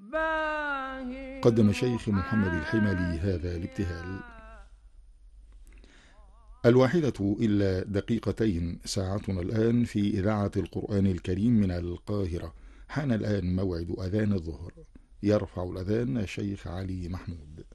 قدم الشيخ محمد الحملي هذا الابتهال. 1:01 ساعتنا الآن في إذاعة القرآن الكريم من القاهرة. حان الآن موعد أذان الظهر. يرفع الأذان الشيخ علي محمود.